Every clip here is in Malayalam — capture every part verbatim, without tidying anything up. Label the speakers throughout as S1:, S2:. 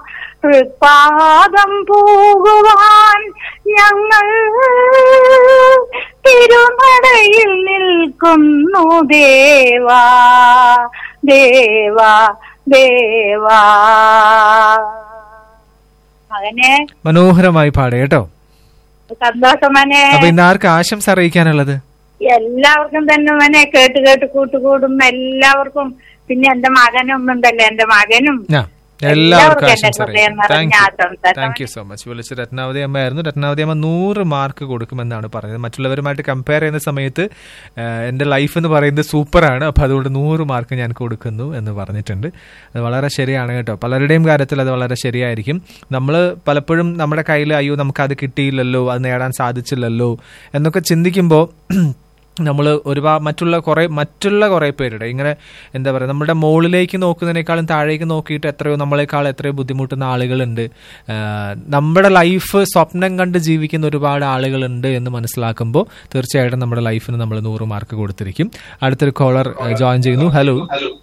S1: തൃപ്പാദം പോകുവാൻ ഞങ്ങൾ തിരുനടയിൽ നിൽക്കുന്നു ദേവാ ദേവാ ദേവാ. മകനെ
S2: മനോഹരമായി പാടേ കേട്ടോ.
S1: സന്തോഷം മനെ.
S2: അപ്പൊ ഇന്ന് ആർക്ക് ആശംസ അറിയിക്കാനുള്ളത്?
S1: എല്ലാവർക്കും തന്നെ മനെ കേട്ട് കേട്ട് കൂട്ടുകൂടും എല്ലാവർക്കും. പിന്നെ എന്റെ മകനും ഉണ്ടല്ലോ, എന്റെ മകനും
S2: എല്ലാവർക്കും ആശംസ അറിയിക്കാം. Thank you so much. വിളിച്ച് രത്നാവതി അമ്മയായിരുന്നു. രത്നാവതി അമ്മ നൂറ് മാർക്ക് കൊടുക്കുമെന്നാണ് പറഞ്ഞത്. മറ്റുള്ളവരുമായിട്ട് കമ്പയർ ചെയ്യുന്ന സമയത്ത് എന്റെ ലൈഫ് എന്ന് പറയുന്നത് സൂപ്പറാണ്, അപ്പൊ അതുകൊണ്ട് നൂറ് മാർക്ക് ഞാൻ കൊടുക്കുന്നു എന്ന് പറഞ്ഞിട്ടുണ്ട്. അത് വളരെ ശരിയാണ് കേട്ടോ. പലരുടെയും കാര്യത്തിൽ അത് വളരെ ശരിയായിരിക്കും. നമ്മൾ പലപ്പോഴും നമ്മുടെ കയ്യിൽ അയ്യോ നമുക്കത് കിട്ടിയില്ലല്ലോ, അത് നേടാൻ സാധിച്ചില്ലല്ലോ എന്നൊക്കെ ചിന്തിക്കുമ്പോൾ നമ്മൾ ഒരുപാട് മറ്റുള്ള കുറേ മറ്റുള്ള കുറേ പേരുടെ ഇങ്ങനെ എന്താ പറയുക, നമ്മുടെ മുകളിലേക്ക് നോക്കുന്നതിനേക്കാളും താഴേക്ക് നോക്കിയിട്ട് എത്രയോ നമ്മളെക്കാൾ എത്രയോ ബുദ്ധിമുട്ടുന്ന ആളുകളുണ്ട്. നമ്മുടെ ലൈഫ് സ്വപ്നം കണ്ട് ജീവിക്കുന്ന ഒരുപാട് ആളുകളുണ്ട് എന്ന് മനസ്സിലാക്കുമ്പോൾ തീർച്ചയായിട്ടും നമ്മുടെ ലൈഫിന് നമ്മൾ നൂറ് മാർക്ക് കൊടുത്തിരിക്കും. അടുത്തൊരു കോളർ ജോയിൻ ചെയ്യുന്നു. ഹലോ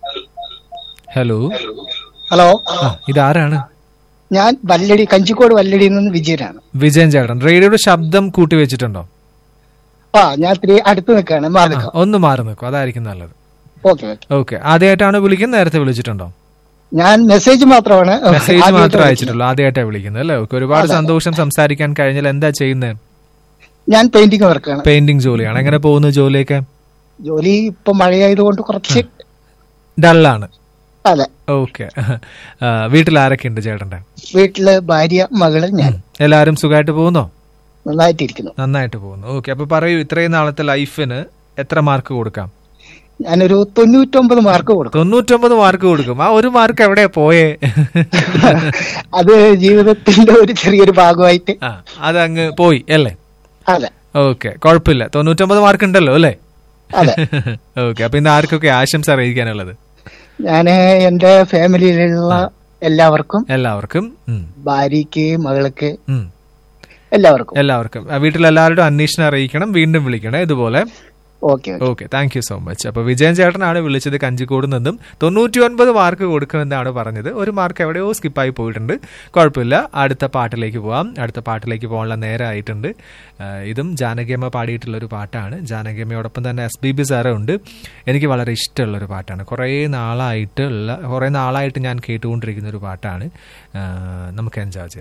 S2: ഹലോ
S3: ഹലോ
S2: ആ ഇതാരാണ്?
S3: ഞാൻ വല്ലടി, കഞ്ചിക്കോട് വല്ലടിയിൽ നിന്ന് വിജയനാണ്.
S2: വിജയൻ ചേട്ടൻ, റേഡിയോയുടെ ശബ്ദം കൂട്ടി വെച്ചിട്ടുണ്ടോ?
S3: ആ ഞാൻ ഇത്തിരി അടുത്ത് നിൽക്കാണ്.
S2: ഒന്ന് മാറി നിൽക്കും, അതായിരിക്കും നല്ലത്.
S3: Okay
S2: okay. ആദ്യമായിട്ടാണ് വിളിക്കുന്നത്? നേരത്തെ വിളിച്ചിട്ടുണ്ടോ?
S3: ഞാൻ മെസ്സേജ് മാത്രമാണ്
S2: മെസ്സേജ് മാത്രമേ അയച്ചിട്ടുള്ളൂ. ആദ്യമായിട്ടാണ് വിളിക്കുന്നത് അല്ലേ? ഓക്കെ. ഒരുപാട് സന്തോഷം സംസാരിക്കാൻ കഴിഞ്ഞാൽ. എന്താ ചെയ്യുന്നത്?
S3: ഞാൻ പെയിന്റിംഗ് വർക്കാണ്.
S2: പെയിന്റിംഗ് ജോലിയാണ്. എങ്ങനെ പോകുന്നു ജോലിയൊക്കെ?
S3: ജോലി ഇപ്പൊ മഴയായതുകൊണ്ട് കുറച്ച്
S2: ഡള്ളാണ്.
S3: അതെ.
S2: ഓക്കെ. വീട്ടിൽ ആരൊക്കെ ഉണ്ട് ചേട്ടന്റെ?
S3: വീട്ടില് ഭാര്യ, മകള്, ഞാൻ.
S2: എല്ലാരും സുഖമായിട്ട് പോകുന്നോ?
S3: നന്നായിട്ടിരിക്കുന്നു.
S2: നന്നായിട്ട് പോകുന്നു. ഓക്കെ. അപ്പൊ പറയൂ, ഇത്രയും നാളത്തെ ലൈഫിന് എത്ര മാർക്ക് കൊടുക്കാം?
S3: ഞാനൊരു തൊണ്ണൂറ്റൊമ്പത് മാർക്ക് കൊടുക്കും.
S2: തൊണ്ണൂറ്റൊമ്പത് മാർക്ക് കൊടുക്കും. ആ ഒരു മാർക്ക് എവിടെയാ പോയേ?
S3: അത് ജീവിതത്തിന്റെ ഒരു ചെറിയൊരു ഭാഗമായിട്ട്
S2: അത് അങ്ങ് പോയി അല്ലേ?
S3: അതെ.
S2: ഓക്കെ, കുഴപ്പമില്ല. തൊണ്ണൂറ്റൊമ്പത് മാർക്ക് ഉണ്ടല്ലോ അല്ലേ?
S3: അതെ.
S2: ഓക്കെ. അപ്പൊ ഇന്ന് ആർക്കൊക്കെ ആശംസ അറിയിക്കാനുള്ളത്?
S3: ഞാന് എന്റെ ഫാമിലിയിലുള്ള എല്ലാവർക്കും
S2: എല്ലാവർക്കും
S3: ഭാര്യക്ക്, മകൾക്ക്, എല്ലാവർക്കും
S2: എല്ലാവർക്കും വീട്ടിലെല്ലാവരുടെ അന്വേഷണം അറിയിക്കണം. വീണ്ടും വിളിക്കണേ ഇതുപോലെ.
S3: Okay
S2: okay. Thank you so much. അപ്പൊ വിജയൻ ചേട്ടനാണ് വിളിച്ചത് കഞ്ചിക്കോട് നിന്നും. തൊണ്ണൂറ്റി ഒൻപത് മാർക്ക് കൊടുക്കുമെന്നാണ് പറഞ്ഞത്. ഒരു മാർക്ക് എവിടെയോ സ്കിപ്പായി പോയിട്ടുണ്ട്. കുഴപ്പമില്ല. അടുത്ത പാട്ടിലേക്ക് പോവാം. അടുത്ത പാട്ടിലേക്ക് പോകാനുള്ള നേരമായിട്ടുണ്ട്. ഇതും ജാനകിയമ്മ പാടിയിട്ടുള്ള ഒരു പാട്ടാണ്. ജാനകിയമ്മയോടൊപ്പം തന്നെ എസ് ബി ബി സാറും ഉണ്ട്. എനിക്ക് വളരെ ഇഷ്ടമുള്ളൊരു പാട്ടാണ്. കുറേ നാളായിട്ടുള്ള കുറേ നാളായിട്ട് ഞാൻ കേട്ടുകൊണ്ടിരിക്കുന്ന ഒരു പാട്ടാണ്. നമുക്ക് എൻജോയ് ചെയ്യാം.